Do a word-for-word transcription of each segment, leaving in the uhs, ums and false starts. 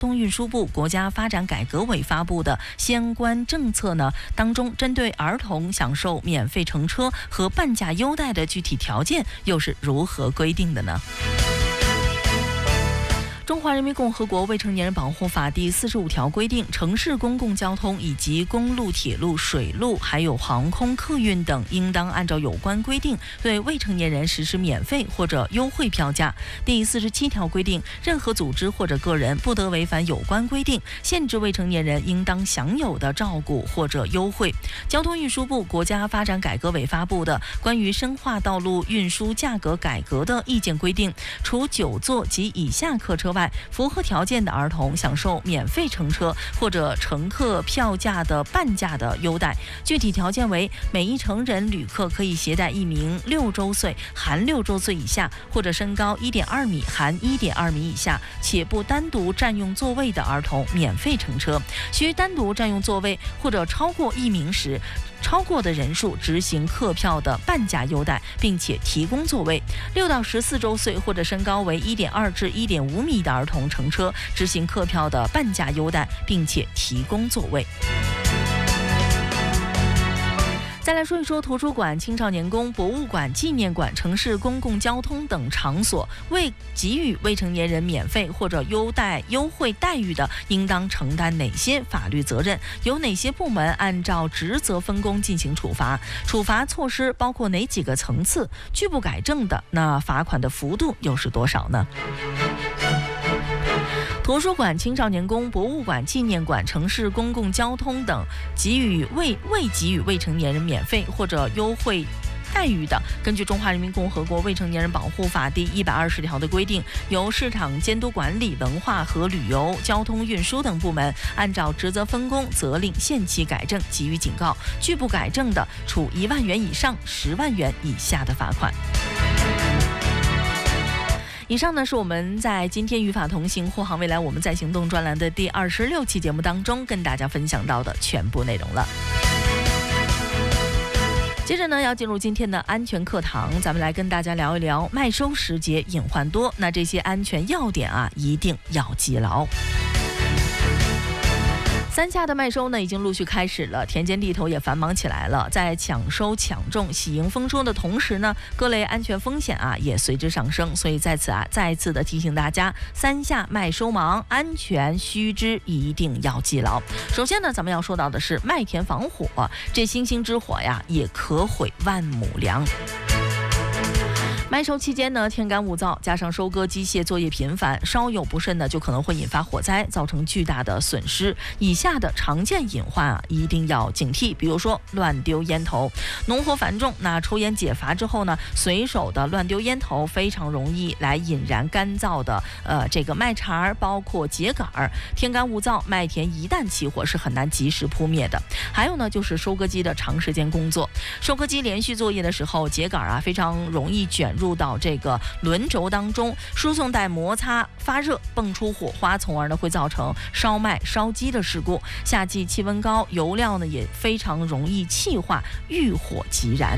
通运输部国家发展改革委发布的相关政策呢，当中针对儿童享受免费乘车和半价优待的具体条件又是如何规定的呢？中华人民共和国未成年人保护法第四十五条规定，城市公共交通以及公路、铁路、水路还有航空客运等，应当按照有关规定对未成年人实施免费或者优惠票价。第四十七条规定，任何组织或者个人不得违反有关规定，限制未成年人应当享有的照顾或者优惠。交通运输部国家发展改革委发布的关于深化道路运输价格改革的意见规定，除九座及以下客车外，符合条件的儿童享受免费乘车或者乘客票价的半价的优待。具体条件为：每一成人旅客可以携带一名六周岁含六周岁以下，或者身高一点二米含一点二米以下，且不单独占用座位的儿童免费乘车。需单独占用座位或者超过一名时，超过的人数执行客票的半价优待，并且提供座位。六到十四周岁或者身高为一点二至一点五米的儿童乘车，执行客票的半价优待，并且提供座位。再来说一说图书馆、青少年宫、博物馆、纪念馆、城市公共交通等场所未给予未成年人免费或者优待优惠待遇的，应当承担哪些法律责任？由哪些部门按照职责分工进行处罚？处罚措施包括哪几个层次？拒不改正的，那罚款的幅度又是多少呢？图书馆、青少年宫、博物馆、纪念馆、城市公共交通等给予未未给予未成年人免费或者优惠待遇的，根据《中华人民共和国未成年人保护法》第一百二十条的规定，由市场监督管理、文化和旅游、交通运输等部门按照职责分工，责令限期改正，给予警告；拒不改正的，处一万元以上十万元以下的罚款。以上呢是我们在今天与法同行护航未来我们在行动专栏的第二十六期节目当中跟大家分享到的全部内容了。接着呢，要进入今天的安全课堂，咱们来跟大家聊一聊麦收时节隐患多，那这些安全要点啊，一定要记牢。三下的麦收呢，已经陆续开始了，田间地头也繁忙起来了。在抢收、抢种、喜迎丰收的同时呢，各类安全风险啊也随之上升。所以在此啊，再次的提醒大家，三下麦收忙，安全须知一定要记牢。首先呢，咱们要说到的是麦田防火，这星星之火呀，也可毁万亩粮。麦收期间呢，天干物燥，加上收割机械作业频繁，稍有不慎呢，就可能会引发火灾，造成巨大的损失。以下的常见隐患啊，一定要警惕。比如说乱丢烟头，农活繁重，那抽烟解乏之后呢，随手的乱丢烟头，非常容易来引燃干燥的呃这个麦茬，包括秸秆儿。天干物燥，麦田一旦起火是很难及时扑灭的。还有呢，就是收割机的长时间工作，收割机连续作业的时候，秸秆啊非常容易卷入到这个轮轴当中，输送带摩擦发热，蹦出火花，从而呢会造成烧麦烧鸡的事故。夏季气温高，油料呢也非常容易气化，遇火即燃。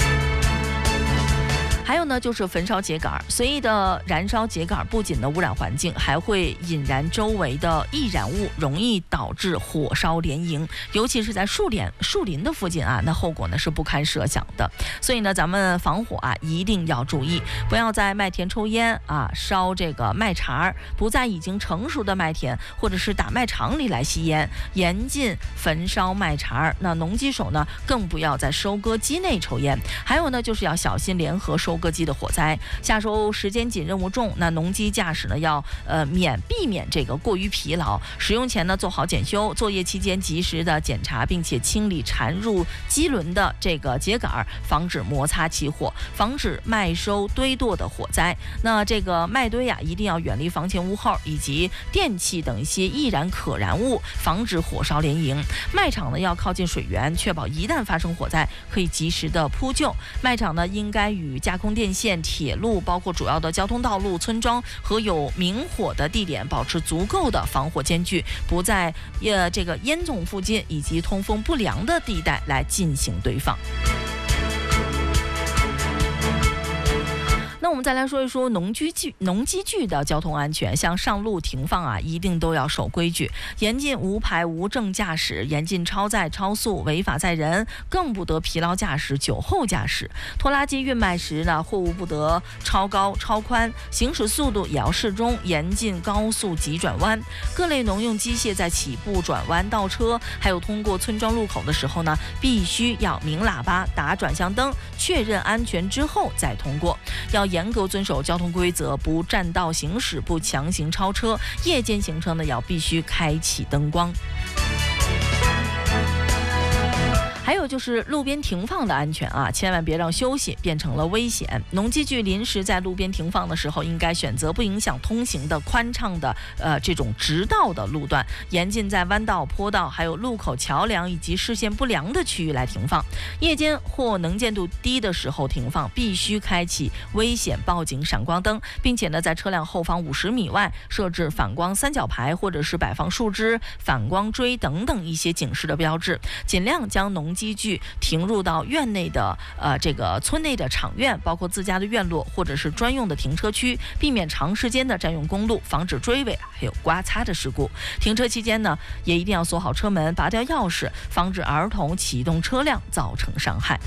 还有呢，就是焚烧秸秆，随意的燃烧秸秆，不仅呢污染环境，还会引燃周围的易燃物，容易导致火烧连营，尤其是在树林树林的附近啊，那后果呢是不堪设想的。所以呢，咱们防火啊一定要注意，不要在麦田抽烟啊，烧这个麦茬，不在已经成熟的麦田或者是打麦场里来吸烟，严禁焚烧麦茬。那农机手呢，更不要在收割机内抽烟。还有呢，就是要小心联合收。收割机的火灾，夏收时间紧，任务重，那农机驾驶呢要呃免避免这个过于疲劳，使用前呢做好检修，作业期间及时的检查，并且清理缠入机轮的这个秸秆，防止摩擦起火，防止麦收堆垛的火灾。那这个麦堆呀、啊，一定要远离房前屋后以及电器等一些易燃可燃物，防止火烧连营。麦场呢要靠近水源，确保一旦发生火灾可以及时的扑救。麦场呢应该与架空电线、铁路，包括主要的交通道路、村庄和有明火的地点保持足够的防火间距，不在呃这个烟囱附近以及通风不良的地带来进行堆放。那那我们再来说一说农机具、农机具的交通安全，像上路停放啊，一定都要守规矩，严禁无牌无证驾驶，严禁超载、超速、违法载人，更不得疲劳驾驶、酒后驾驶。拖拉机运卖时呢，货物不得超高、超宽，行驶速度也要适中，严禁高速急转弯。各类农用机械在起步、转弯、倒车，还有通过村庄路口的时候呢，必须要鸣喇叭、打转向灯，确认安全之后再通过。要严格遵守交通规则，不占道行驶，不强行超车。夜间行车呢，要必须开启灯光。还有就是路边停放的安全啊，千万别让休息变成了危险。农机具临时在路边停放的时候，应该选择不影响通行的宽敞的呃这种直道的路段，严禁在弯道、坡道、还有路口、桥梁以及视线不良的区域来停放。夜间或能见度低的时候停放，必须开启危险报警闪光灯，并且呢，在车辆后方五十米外设置反光三角牌，或者是摆放树枝、反光锥等等一些警示的标志，尽量将农机具停入到院内的呃这个村内的场院，包括自家的院落或者是专用的停车区，避免长时间的占用公路，防止追尾还有刮擦的事故。停车期间呢，也一定要锁好车门，拔掉钥匙，防止儿童启动车辆造成伤害。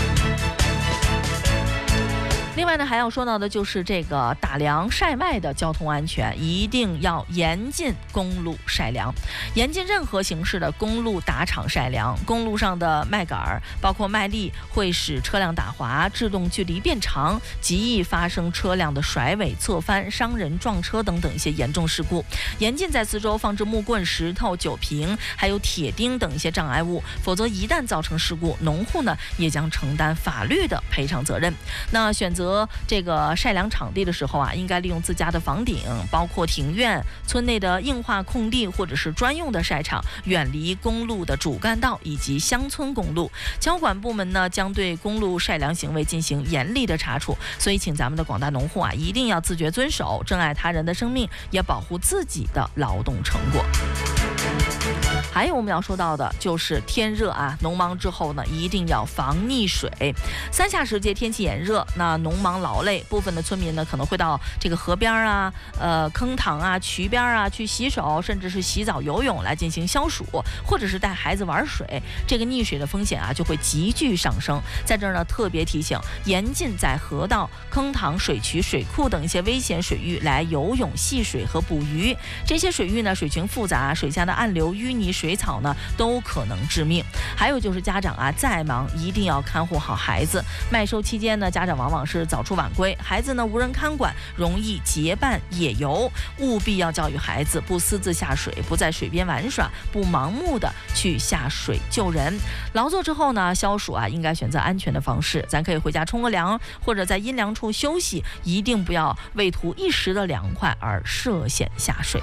另外呢，还要说到的就是这个打粮晒麦的交通安全，一定要严禁公路晒粮，严禁任何形式的公路打场晒粮。公路上的麦秆包括麦粒会使车辆打滑，制动距离变长，极易发生车辆的甩尾、侧翻、伤人、撞车等等一些严重事故。严禁在四周放置木棍、石头、酒瓶还有铁钉等一些障碍物，否则一旦造成事故，农户呢也将承担法律的赔偿责任。那选择这个晒粮场地的时候啊，应该利用自家的房顶，包括庭院、村内的硬化空地或者是专用的晒场，远离公路的主干道以及乡村公路。交管部门呢将对公路晒粮行为进行严厉的查处，所以请咱们的广大农户啊，一定要自觉遵守，珍爱他人的生命，也保护自己的劳动成果。还有我们要说到的就是天热啊，农忙之后呢，一定要防溺水。三夏时节天气炎热，那农忙劳累，部分的村民呢可能会到这个河边啊、呃坑塘啊、渠边啊去洗手，甚至是洗澡、游泳来进行消暑，或者是带孩子玩水，这个溺水的风险啊就会急剧上升。在这儿呢，特别提醒，严禁在河道、坑塘、水渠、水库等一些危险水域来游泳、戏水和捕鱼。这些水域呢，水群复杂，水下的暗流、淤泥、水草呢都可能致命。还有就是家长啊，再忙一定要看护好孩子。麦收期间呢，家长往往是早出晚归，孩子呢无人看管，容易结伴野游。务必要教育孩子不私自下水，不在水边玩耍，不盲目的去下水救人。劳作之后呢，消暑啊，应该选择安全的方式，咱可以回家冲个凉，或者在阴凉处休息，一定不要为图一时的凉快而涉险下水。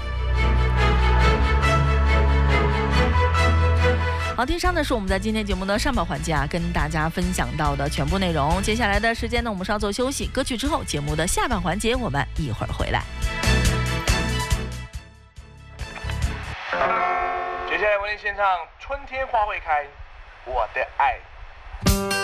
好，听上的是我们在今天节目的上半环节啊，跟大家分享到的全部内容。接下来的时间呢，我们稍作休息，歌曲之后，节目的下半环节我们一会儿回来。 接下来为您献唱《春天花会开》，我的爱。